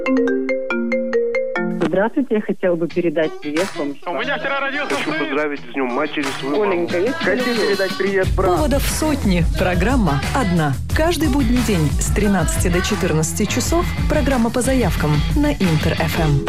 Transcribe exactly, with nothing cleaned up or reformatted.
Здравствуйте, я хотела бы передать привет вам. У меня вчера родился Хочу сын. поздравить с Днем Матери своего. Оленька, я тебя Хочу люблю. передать привет брату. Поводов сотни. Программа одна. Каждый будний день с тринадцати до четырнадцати часов программа по заявкам на Интер-ФМ.